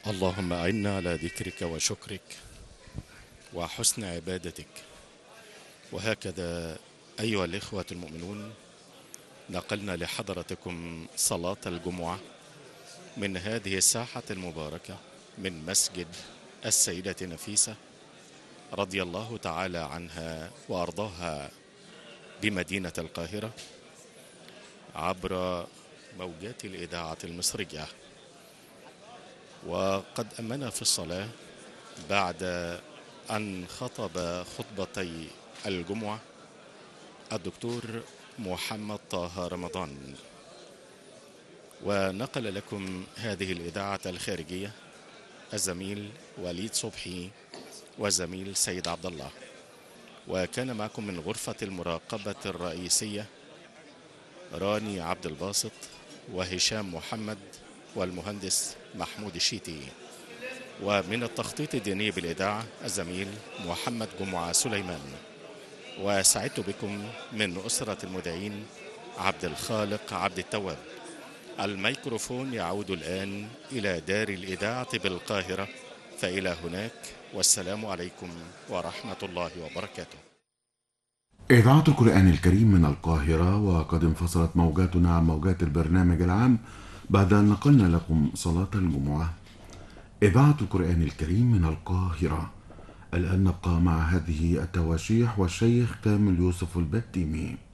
اللهم أعنا على ذكرك وشكرك وحسن عبادتك. وهكذا أيها الإخوة المؤمنون، نقلنا لحضرتكم صلاة الجمعة من هذه الساحة المباركة من مسجد السيدة نفيسة رضي الله تعالى عنها وأرضاها بمدينة القاهرة عبر موجات الإذاعة المصرية. وقد أمنا في الصلاة بعد أن خطب خطبتي الجمعة الدكتور محمد طه رمضان، ونقل لكم هذه الإذاعة الخارجية الزميل وليد صبحي والزميل سيد عبد الله. وكان معكم من غرفة المراقبة الرئيسية راني عبد الباسط وهشام محمد والمهندس محمود الشيتي، ومن التخطيط الديني بالإذاعة الزميل محمد جمعة سليمان. وسعدت بكم من أسرة المذيعين عبد الخالق عبد التواب. الميكروفون يعود الآن إلى دار الإذاعة بالقاهرة، فإلى هناك والسلام عليكم ورحمة الله وبركاته. إذاعة القرآن الكريم من القاهرة، وقد انفصلت موجاتنا عن موجات البرنامج العام بعد أن نقلنا لكم صلاة الجمعة. إذاعة القرآن الكريم من القاهرة. الآن نبقى مع هذه التواشيح والشيخ كامل يوسف البتيمي.